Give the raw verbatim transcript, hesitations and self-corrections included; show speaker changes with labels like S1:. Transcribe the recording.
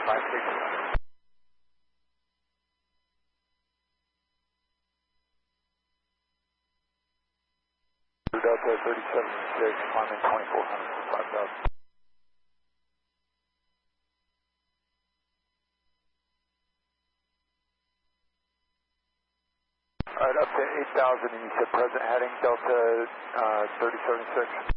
S1: five six. Delta thirty-seven six, climbing twenty-four hundred for five thousand. Alright, up to eight thousand, and you said present heading Delta uh, thirty-seven six.